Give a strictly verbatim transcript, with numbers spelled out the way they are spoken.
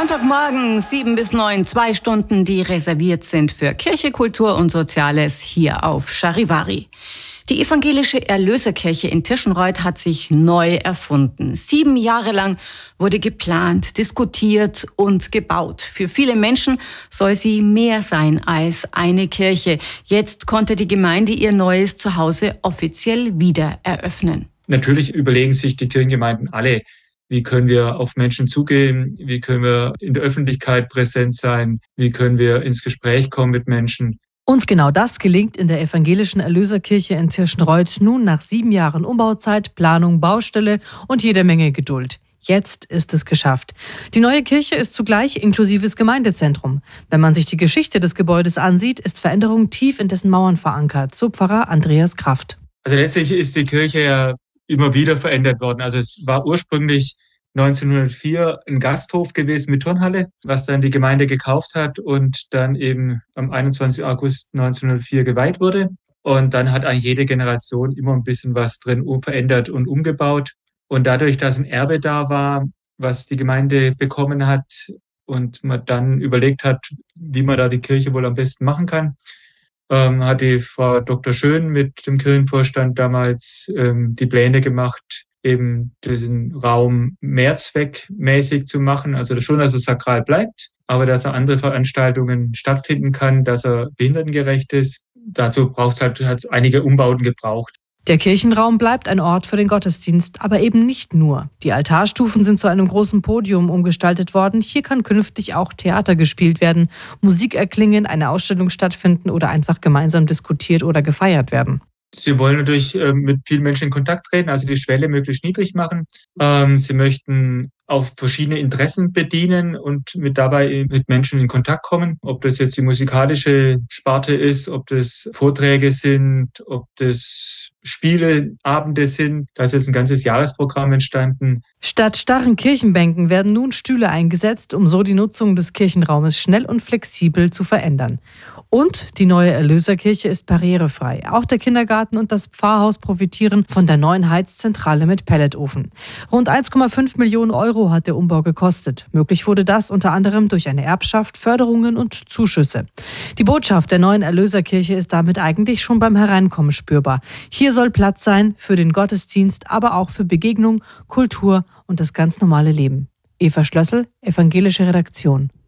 Sonntagmorgen, sieben bis neun, zwei Stunden, die reserviert sind für Kirche, Kultur und Soziales hier auf Charivari. Die evangelische Erlöserkirche in Tirschenreuth hat sich neu erfunden. Sieben Jahre lang wurde geplant, diskutiert und gebaut. Für viele Menschen soll sie mehr sein als eine Kirche. Jetzt konnte die Gemeinde ihr neues Zuhause offiziell wieder eröffnen. Natürlich überlegen sich die Kirchengemeinden alle, wie können wir auf Menschen zugehen, wie können wir in der Öffentlichkeit präsent sein, wie können wir ins Gespräch kommen mit Menschen. Und genau das gelingt in der evangelischen Erlöserkirche in Tirschenreuth nun nach sieben Jahren Umbauzeit, Planung, Baustelle und jeder Menge Geduld. Jetzt ist es geschafft. Die neue Kirche ist zugleich inklusives Gemeindezentrum. Wenn man sich die Geschichte des Gebäudes ansieht, ist Veränderung tief in dessen Mauern verankert, so Pfarrer Andreas Kraft. Also letztlich ist die Kirche ja immer wieder verändert worden. Also es war ursprünglich neunzehnhundertvier ein Gasthof gewesen mit Turnhalle, was dann die Gemeinde gekauft hat und dann eben am einundzwanzigsten August neunzehnhundertvier geweiht wurde. Und dann hat eigentlich jede Generation immer ein bisschen was drin verändert und umgebaut. Und dadurch, dass ein Erbe da war, was die Gemeinde bekommen hat und man dann überlegt hat, wie man da die Kirche wohl am besten machen kann, ähm, hat die Frau Doktor Schön mit dem Kirchenvorstand damals ähm, die Pläne gemacht, eben den Raum mehrzweckmäßig zu machen, also schon, dass er sakral bleibt, aber dass er andere Veranstaltungen stattfinden kann, dass er behindertengerecht ist. Dazu braucht es halt, hat es einige Umbauten gebraucht. Der Kirchenraum bleibt ein Ort für den Gottesdienst, aber eben nicht nur. Die Altarstufen sind zu einem großen Podium umgestaltet worden. Hier kann künftig auch Theater gespielt werden, Musik erklingen, eine Ausstellung stattfinden oder einfach gemeinsam diskutiert oder gefeiert werden. Sie wollen natürlich äh, mit vielen Menschen in Kontakt treten, also die Schwelle möglichst niedrig machen. Ähm, sie möchten auch verschiedene Interessen bedienen und mit dabei mit Menschen in Kontakt kommen. Ob das jetzt die musikalische Sparte ist, ob das Vorträge sind, ob das Spieleabende sind. Da ist jetzt ein ganzes Jahresprogramm entstanden. Statt starren Kirchenbänken werden nun Stühle eingesetzt, um so die Nutzung des Kirchenraumes schnell und flexibel zu verändern. Und die neue Erlöserkirche ist barrierefrei. Auch der Kindergarten und das Pfarrhaus profitieren von der neuen Heizzentrale mit Pelletofen. Rund eins Komma fünf Millionen Euro hat der Umbau gekostet. Möglich wurde das unter anderem durch eine Erbschaft, Förderungen und Zuschüsse. Die Botschaft der neuen Erlöserkirche ist damit eigentlich schon beim Hereinkommen spürbar. Hier soll Platz sein für den Gottesdienst, aber auch für Begegnung, Kultur und das ganz normale Leben. Eva Schlössel, evangelische Redaktion.